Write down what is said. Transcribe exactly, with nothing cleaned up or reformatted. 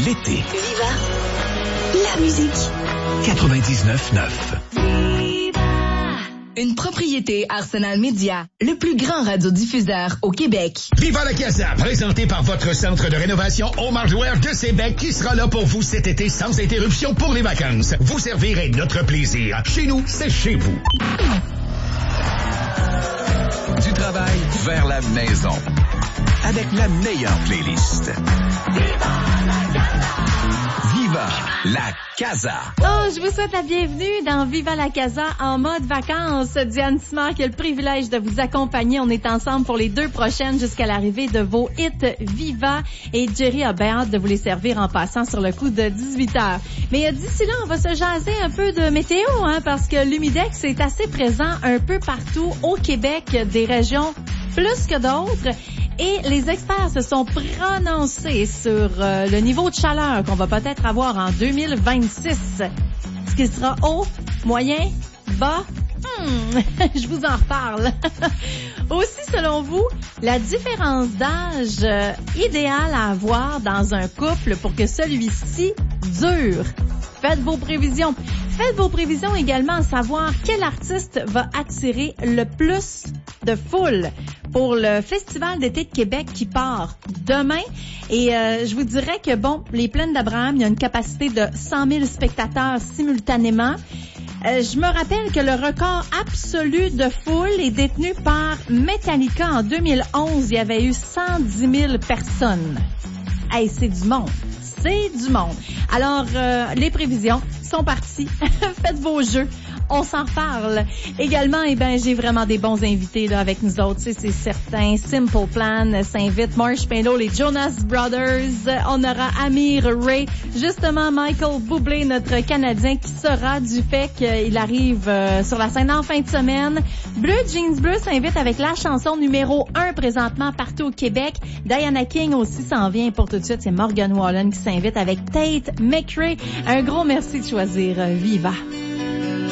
l'été. Viva la musique. quatre-vingt-dix-neuf neuf. Une propriété Arsenal Média, le plus grand radiodiffuseur au Québec. Viva la Casa, présenté par votre centre de rénovation Home Hardware de Sébec, qui sera là pour vous cet été sans interruption pour les vacances. Vous servirez notre plaisir. Chez nous, c'est chez vous. Du travail vers la maison. Avec la meilleure playlist. Viva la Casa! Viva la Casa! Oh, je vous souhaite la bienvenue dans Viva la Casa en mode vacances. Diane Simard qui a le privilège de vous accompagner. On est ensemble pour les deux prochaines jusqu'à l'arrivée de vos hits Viva. Et Jerry a bien hâte de vous les servir en passant sur le coup de dix-huit heures. Mais d'ici là, on va se jaser un peu de météo, hein, parce que l'humidex est assez présent un peu partout au Québec, des régions plus que d'autres. Et les experts se sont prononcés sur euh, le niveau de chaleur qu'on va peut-être avoir en deux mille vingt-six. Est-ce qu'il sera haut, moyen, bas? Hmm, je vous en reparle. Aussi, selon vous, la différence d'âge euh, idéale à avoir dans un couple pour que celui-ci dure. Faites vos prévisions. Faites vos prévisions également à savoir quel artiste va attirer le plus de foule pour le Festival d'été de Québec qui part demain. Et euh, je vous dirais que, bon, les Plaines d'Abraham, il y a une capacité de cent mille spectateurs simultanément. Euh, je me rappelle que le record absolu de foule est détenu par Metallica. En deux mille onze, il y avait eu cent dix mille personnes. Hey, c'est du monde. C'est du monde. Alors, euh, les prévisions sont parties. Faites vos jeux. On s'en reparle. Également, eh ben, j'ai vraiment des bons invités là avec nous autres. C'est, c'est certain. Simple Plan s'invite. Marshmello, les Jonas Brothers. On aura Amir Ray. Justement, Michael Bublé, notre Canadien, qui sera du fait qu'il arrive euh, sur la scène en fin de semaine. Bleu Jeans Bleu s'invite avec la chanson numéro un présentement partout au Québec. Diana King aussi s'en vient pour tout de suite. C'est Morgan Wallen qui s'invite avec Tate McRae. Un gros merci de choisir euh, Viva.